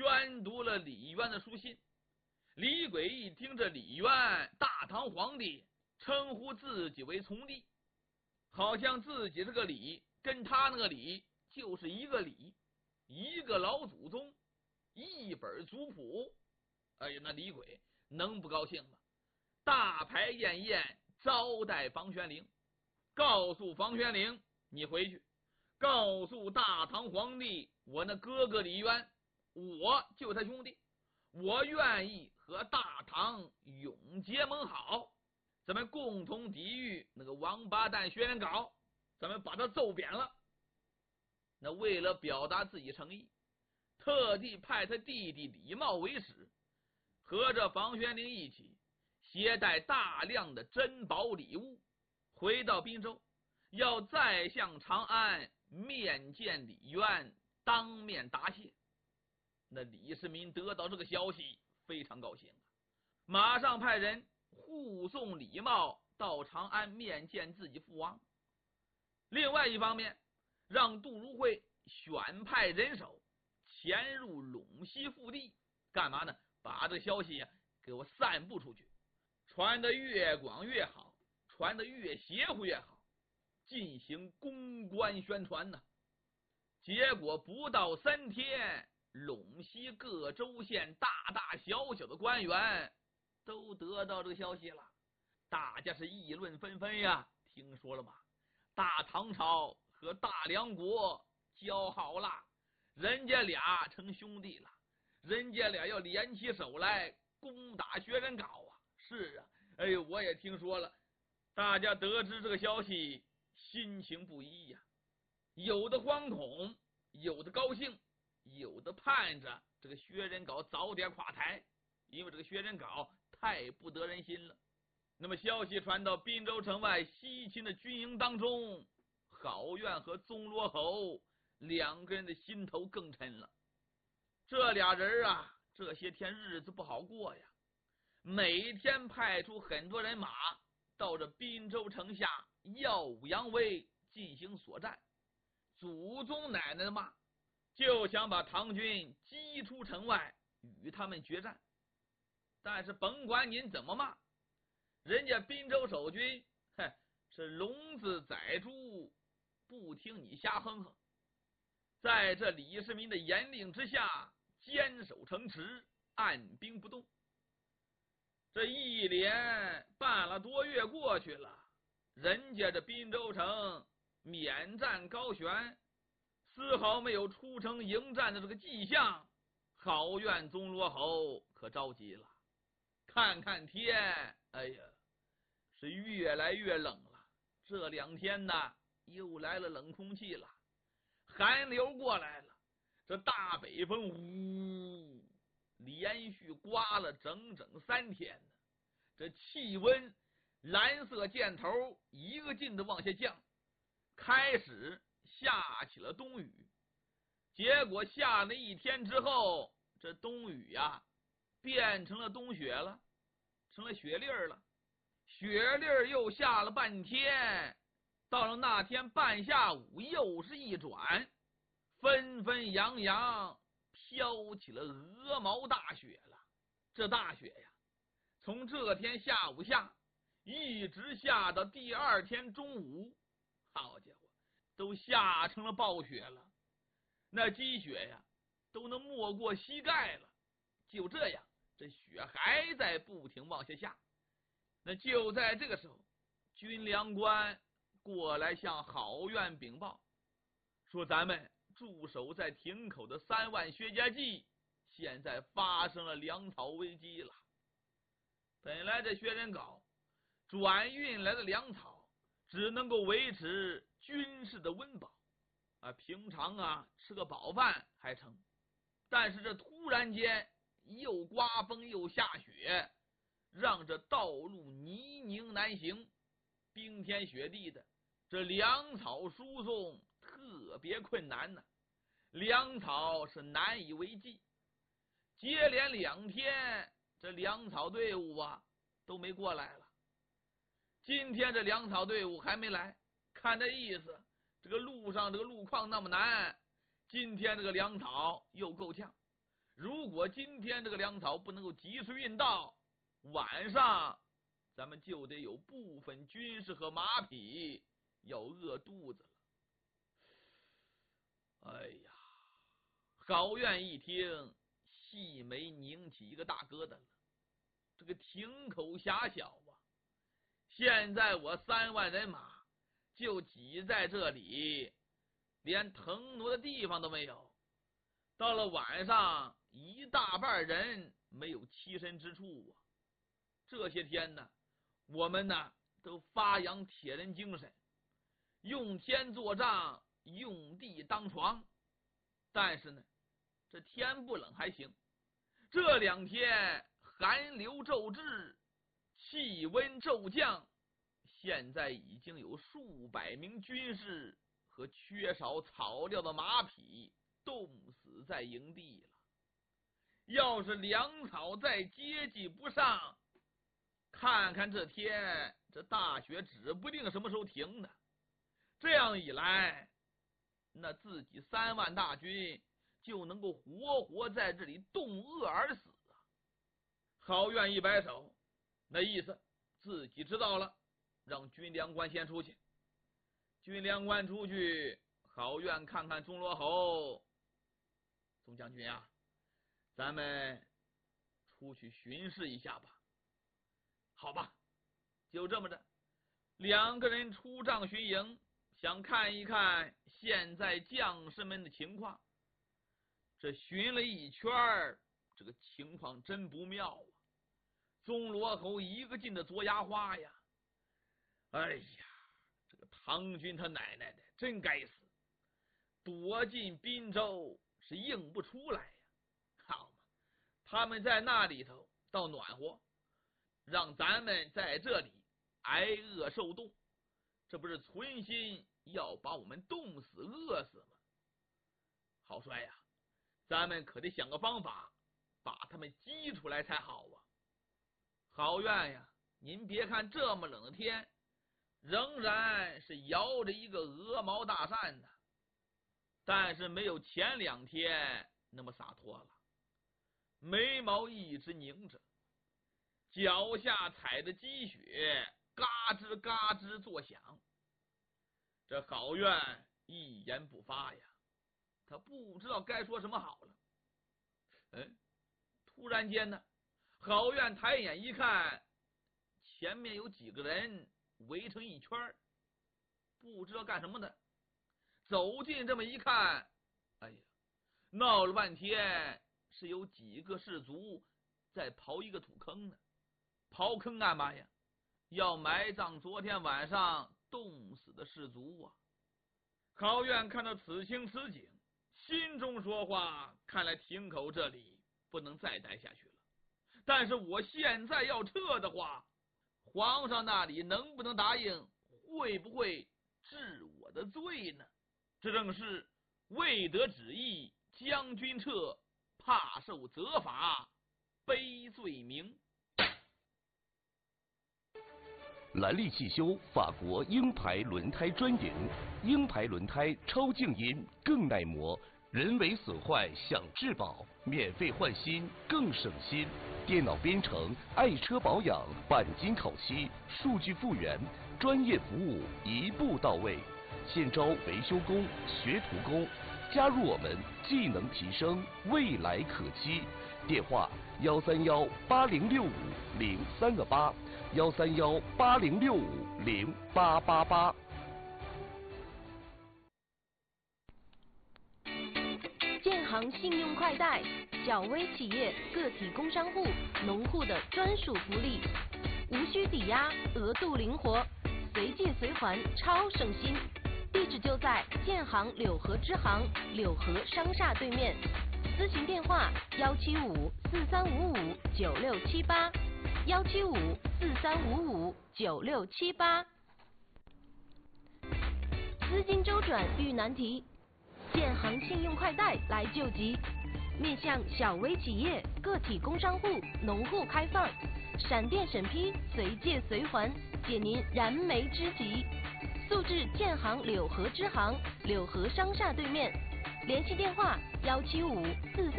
宣读了李渊的书信。李轨一听这李渊大唐皇帝称呼自己为从弟，好像自己这个李跟他那个李就是一个李，一个老祖宗，一本族谱。哎呀，那李轨能不高兴吗？大排宴宴招待房玄龄，告诉房玄龄，你回去告诉大唐皇帝，我那哥哥李渊，我就他兄弟，我愿意和大唐永结盟好，咱们共同抵御那个王八蛋薛仁镐，咱们把他揍扁了。那为了表达自己诚意，特地派他弟弟李茂为使，和着房玄龄一起携带大量的珍宝礼物，回到滨州，要再向长安面见李渊，当面答谢。那李世民得到这个消息非常高兴啊，马上派人护送李茂到长安面见自己父王。另外一方面，让杜如晦选派人手潜入陇西腹地，干嘛呢？把这消息给我散布出去，传得越广越好，传得越邪乎越好，进行公关宣传呢。结果不到3天，陇西各州县大大小小的官员都得到这个消息了，大家是议论纷纷呀。听说了吗？大唐朝和大梁国交好了，人家俩成兄弟了，人家俩要联起手来攻打薛仁镐啊！是啊，哎呦，我也听说了。大家得知这个消息，心情不一呀，有的惶恐，有的高兴，有的盼着这个薛仁镐早点垮台，因为这个薛仁镐太不得人心了。那么消息传到滨州城外西秦的军营当中，郜苑和宗罗侯两个人的心头更沉了。这俩人啊，这些天日子不好过呀，每天派出很多人马到这滨州城下耀武扬威进行所战，祖宗奶奶的骂，就想把唐军击出城外与他们决战。但是甭管您怎么骂，人家滨州守军是聋子宰猪，不听你瞎哼哼。在这李世民的严令之下，坚守城池，按兵不动。这一连半个多月过去了，人家这滨州城免战高悬，丝毫没有出城迎战的这个迹象。郜苑宗罗侯可着急了，看看天，哎呀，是越来越冷了。这2天呢，又来了冷空气了，寒流过来了，这大北风呼，连续刮了整整3天呢。这气温蓝色箭头一个劲的往下降，开始下起了冬雨。结果下了1天之后，这冬雨呀变成了冬雪了，成了雪粒了。雪粒又下了半天，到了那天半下午又是一转，纷纷扬扬飘起了鹅毛大雪了。这大雪呀，从这天下午下，一直下到第2天中午，好家伙，都下成了暴雪了。那积雪呀，都能没过膝盖了。就这样，这雪还在不停往下下。那就在这个时候，军粮官过来向郜苑禀报，说咱们驻守在亭口的3万薛家骑现在发生了粮草危机了。本来这薛仁镐转运来的粮草只能够维持军事的温饱啊，平常啊吃个饱饭还成，但是这突然间又刮风又下雪，让这道路泥泞难行，冰天雪地的，这粮草输送特别困难呢，粮草是难以为继。接连2天，这粮草队伍啊都没过来了。今天这粮草队伍还没来，看这意思，这个路上这个路况那么难，今天这个粮草又够呛。 如果今天这个粮草不能够及时运到，晚上咱们就得有部分军士和马匹要饿肚子了。哎呀，郝院一听，细眉拧起一个大疙瘩了。这个亭口狭小啊，现在我3万人马就挤在这里，连腾挪的地方都没有。到了晚上，一大半人没有栖身之处啊。这些天呢，我们呢都发扬铁人精神，用天作帐，用地当床。但是呢，这天不冷还行，这2天寒流骤至，气温骤降，现在已经有数百名军士和缺少草料的马匹冻死在营地了。要是粮草再接济不上，看看这天，这大雪指不定什么时候停呢。这样一来，那自己3万大军就能够活活在这里冻饿而死啊！郝院一摆手，那意思自己知道了，让军粮官先出去。军粮官出去，郝院看看钟罗侯，总将军啊，咱们出去巡视一下吧。好吧，就这么着，2个人出帐巡营，想看一看现在将士们的情况。这巡了一圈，这个情况真不妙啊！钟罗侯一个劲的嘬牙花呀！哎呀，这个唐军他奶奶的真该死，躲进滨州是应不出来呀！好嘛，他们在那里头倒暖和，让咱们在这里挨饿受冻，这不是存心要把我们冻死饿死吗？郝帅呀，咱们可得想个方法把他们激出来才好啊！郝院呀，您别看这么冷的天，仍然是摇着一个鹅毛大扇的，但是没有前2天那么洒脱了，眉毛一直拧着，脚下踩着积雪，嘎吱嘎吱作响。这郝院一言不发呀，他不知道该说什么好了。突然间呢，郝院抬眼一看，前面有几个人围成一圈，不知道干什么的。走近这么一看，哎呀，闹了半天是有几个士卒在刨一个土坑呢。刨坑干嘛呀？要埋葬昨天晚上冻死的士卒啊！郝院看到此情此景，心中说话，看来亭口这里不能再待下去了。但是我现在要撤的话，皇上那里能不能答应？会不会治我的罪呢？这正是未得旨意，将军撤，怕受责罚，背罪名。 兰利汽修法国鹰牌轮胎专营，鹰牌轮胎超静音更耐磨，人为损坏享质保，免费换新更省心。电脑编程、爱车保养、钣金烤漆、数据复原，专业服务一步到位。现招维修工、学徒工，加入我们，技能提升，未来可期。电话131806508，13180650888。 建行信用快贷，小微企业、个体工商户、农户的专属福利，无需抵押，额度灵活，随借随还，超省心。地址就在建行柳河支行柳河商厦对面，咨询电话175-4355-9678，175-4355-9678。资金周转遇难题，建行信用快贷来救急，面向小微企业、个体工商户、农户开放，闪电审批，随借随还，解您燃眉之急。速至建行柳河支行柳河商厦对面，联系电话175-4355-9678。